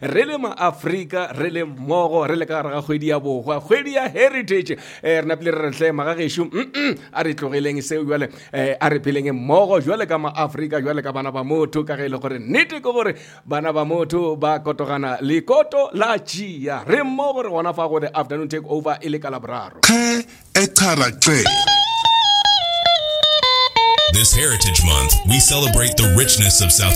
re le maAfrika re le mmogo re le ka gare ga kgwedi ya bogwa kgwedi ya heritage re napile re tle magagesho a re tlogeleng seo jwale a re peleng mmogo jwale ka maAfrika jwale ka bana ba motho ka ge le gore nnete ke gore bana ba motho ba kotogana le koto la tšia re mmogo re gona fa go the afternoon take over e le ka laboraro. This Heritage Month, we celebrate the richness of South